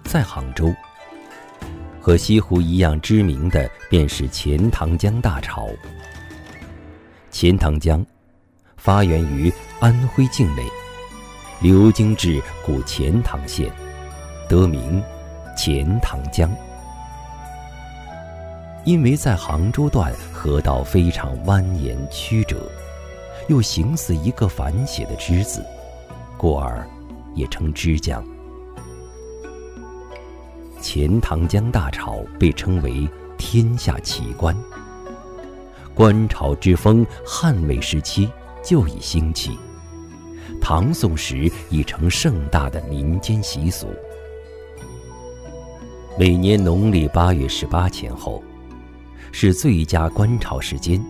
在杭州。和西湖一样知名的便是钱塘江大潮。钱塘江发源于安徽境内，流经至古钱塘县，得名钱塘江。因为在杭州段河道非常蜿蜒曲折，又形似一个反写的之字，故而也称之江。钱塘江大潮被称为天下奇观，观潮之风汉魏时期就已兴起，唐宋时已成盛大的民间习俗。每年农历8月18前后是最佳观潮时间，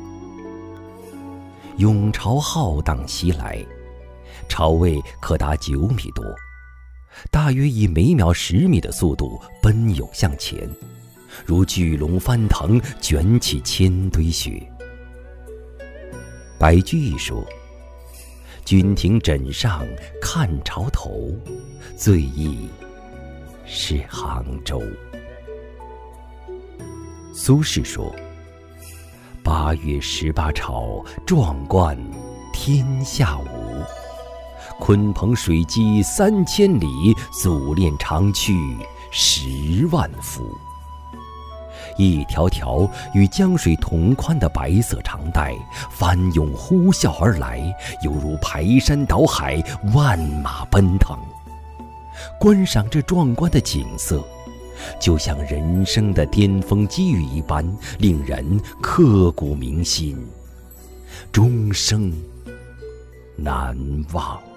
涌潮浩荡袭来，潮位可达9米多，大约以每秒10米的速度奔涌向前，如巨龙翻腾，卷起千堆雪。白居易说：“君听枕上看潮头，最忆是杭州。”苏轼说：“8月18潮，壮观天下无。鲲鹏水击3000里，祖练长驱10万伏。”一条条与江水同宽的白色长带翻涌呼啸而来，犹如排山倒海，万马奔腾。观赏这壮观的景色，就像人生的巅峰机遇一般，令人刻骨铭心，终生难忘。